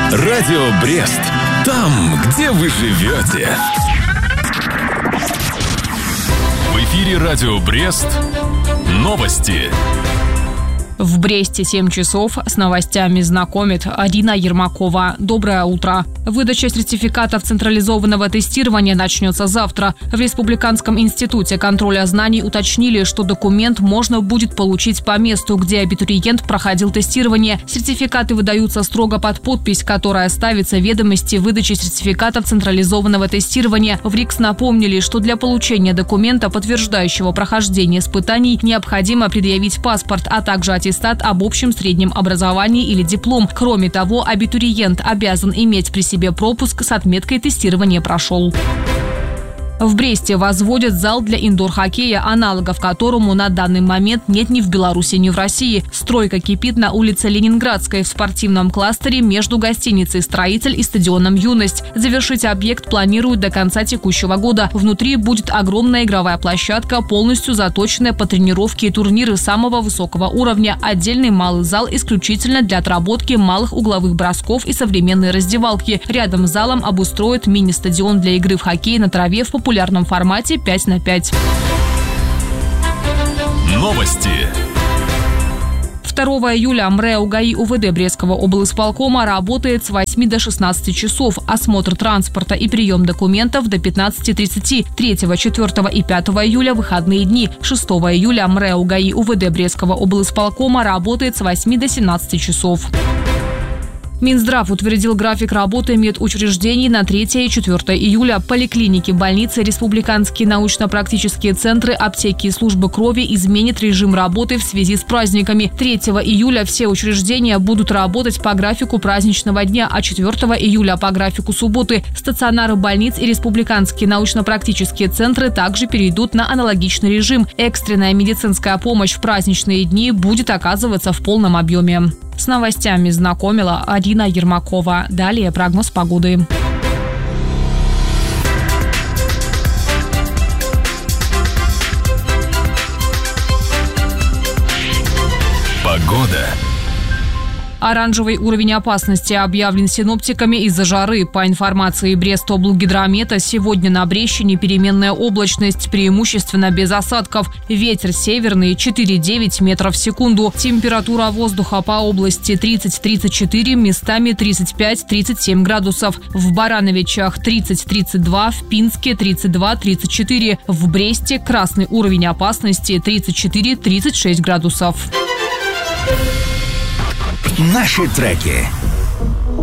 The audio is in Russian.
Радио Брест. Там, где вы живете. В эфире Радио Брест. Новости. В Бресте 7 часов. С новостями знакомит Арина Ермакова. Доброе утро. Выдача сертификатов централизованного тестирования начнется завтра. В Республиканском институте контроля знаний уточнили, что документ можно будет получить по месту, где абитуриент проходил тестирование. Сертификаты выдаются строго под подпись, которая ставится в ведомости выдачи сертификатов централизованного тестирования. В РИКС напомнили, что для получения документа, подтверждающего прохождение испытаний, необходимо предъявить паспорт, а также аттестат об общем среднем образовании или диплом. Кроме того, абитуриент обязан иметь при себе пропуск с отметкой «Тестирование прошел». В Бресте возводят зал для индор-хоккея, аналогов которому на данный момент нет ни в Беларуси, ни в России. Стройка кипит на улице Ленинградской в спортивном кластере между гостиницей «Строитель» и стадионом «Юность». Завершить объект планируют до конца текущего года. Внутри будет огромная игровая площадка, полностью заточенная под тренировки и турниры самого высокого уровня. Отдельный малый зал исключительно для отработки малых угловых бросков и современной раздевалки. Рядом с залом обустроят мини-стадион для игры в хоккей на траве в популярном формате 5х5. Новости. 2 июля МРЭО ГАИ УВД Брестского облисполкома работает с 8 до 16 часов. Осмотр транспорта и прием документов до 15:30. 3, 4 и 5 июля выходные дни. 6 июля МРЭО ГАИ УВД Брестского облисполкома работает с 8 до 17 часов. Минздрав утвердил график работы медучреждений на 3 и 4 июля. Поликлиники, больницы, республиканские научно-практические центры, аптеки и службы крови изменят режим работы в связи с праздниками. 3 июля все учреждения будут работать по графику праздничного дня, а 4 июля по графику субботы. Стационары больниц и республиканские научно-практические центры также перейдут на аналогичный режим. Экстренная медицинская помощь в праздничные дни будет оказываться в полном объеме. С новостями знакомила Арина Ермакова. Далее прогноз погоды. Погода. Оранжевый уровень опасности объявлен синоптиками из-за жары. По информации Брестоблгидромета, сегодня на Брещине переменная облачность, преимущественно без осадков. Ветер северный 4,9 метров в секунду. Температура воздуха по области 30-34, местами 35-37 градусов. В Барановичах 30-32, в Пинске 32-34. В Бресте красный уровень опасности 34-36 градусов. Наши треки.